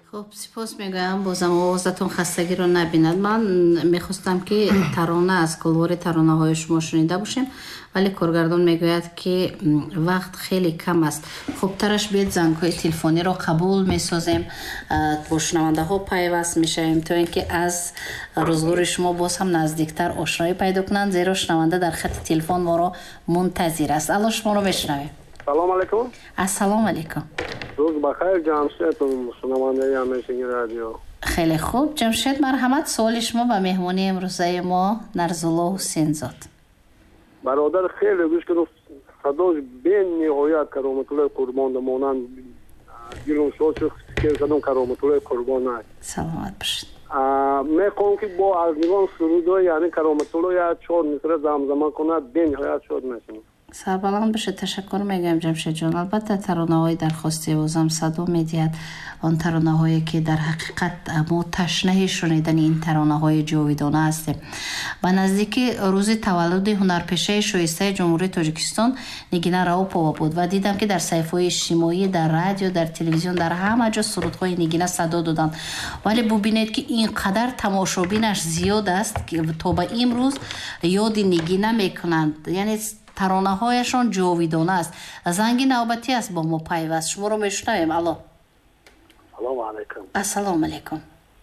خب سپاس میگویم بازم آوازتون خستگی رو نبیند. من میخواستم که ترانه از گلوار ترانه های شما شنیده باشیم، ولی کارگردان میگوید که وقت خیلی کم است. خب ترش بیاد زنگ های تلفنی رو قبول میسازیم، با شنونده ها پیوست میشیم تا اینکه از روزگار شما باز هم نزدیکتر آشنایی پیدا کنند، زیرا شنونده در خط تلفن ما رو منتظر است. الان شما رو میشنویم. سلام علیکم. السلام علیکم. روز بخیر جمشید، شنونده همیشگی رادیو. خیلی خوب جمشید، مرحمت. سوال شما به مهمانی امروزه ما نرزالله حسین زاد. برادر خیلی گوش کنم، صداش بین نهایت کرامت الله قربان مانند گیرون شد که کدوم کرامت الله قربان نه. سلامت باشید. میخوام که با از نگاه سرودای یعنی کرامت الله یا چهار مصر زمزمه کند بین نهایت شد میشم. سربلند بشه. تشکر میگم جمشید جان. البته ترانه های درخواستی بازم صدا میدید، آن ترانه هایی که در حقیقت ما تشنه شنیدن این ترانه های جاویدانه هستیم. و نزدیک روز تولد هنرپیشه شایسته جمهوری تاجیکستان نگینه راوپова بود و دیدم که در صفحات اجتماعی، در رادیو، در تلویزیون، در همه جا سرودهای نگینه صدا دادند. ولی ببینید که اینقدر تماشابینش زیاد است که تا به امروز یاد نگینه میکنند، یعنی ترانه هایشان جاویدانه است. زنگ نوبتی است با ما پیوست. شما رو میشنویم. الو. سلام علیکم. السلام علیکم.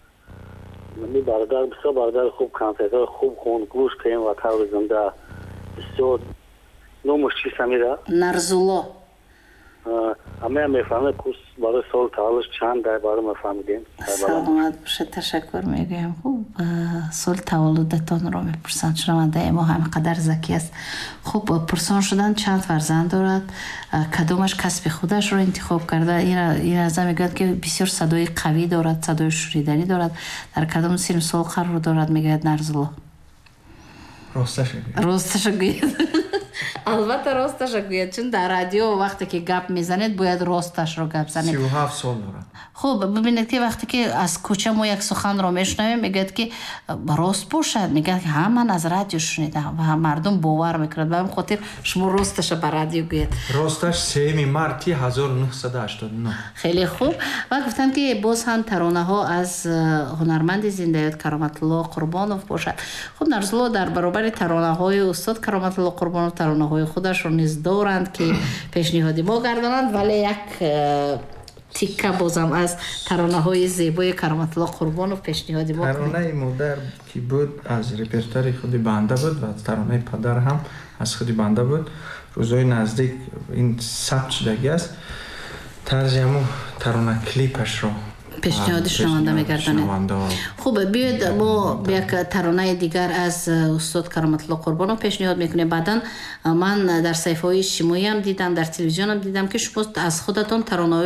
من برادر بسیار برادر خوب کانسرت خوب خون گوش کردیم و طور زنده بسیار نومش چی سمیره؟ نرزالله. همه میفهمه کورس برای سال تولدش چند در باره میفهمیدیم. سلامت باشه. تشکر میگم. خوب سال تولدتان رو میپرسند. شنونده ما همقدر ذکی است. خوب پرسان شدن چند فرزند دارد، کدومش کسب خودش رو انتخاب کرده. این از میگه که بسیار صدای قوی دارد، صدای شنیدنی دارد. در کدوم سن سال قرار دارد میگه نرزالله؟ راستش گوید. البته راستش گوید، چون در رادیو وقتی که گپ میزنید باید راستش رو گپ زنید. 37 سال دارم. خب ببینید که وقتی که از کوچه ما یک سخن رو میشنویم میگه که راست باشد، میگه که ها من از رادیو شنیدم و مردم باور میکنند. به همین خاطر شما راستش بر رادیو گوید. راستش 3 مارس 1989. خیلی خوب. و گفتم که باز هم ترانه ها از هنرمند زنده کرامت الله قربانوف باشد. خب نرزالله در برابر ترانه های استاد کرامت الله قربانوف ترانه های خودش رو نیز دارند که پیشنهادی ما گردانند، ولی یک تیکه بازم از ترانه های زیبای کرامت الله قربانوف پیشنهادی ما کنید. ترانه مادر که بود از رپرتوری خود بنده بود و ترانه پدر هم از خود بنده بود. روزهای نزدیک این ثبت شدگی است. طرز همون ترانه کلیپش رو پیشنهاد شنونده میگردانید. خوب، بیاید ما یک ترانه دیگر از استاد کرامت الله قربانوف پیشنهاد میکنیم. بعدا من در صفحه های اجتماعی هم دیدم، در تلویزیون هم دیدم که شما از خودتان ترانه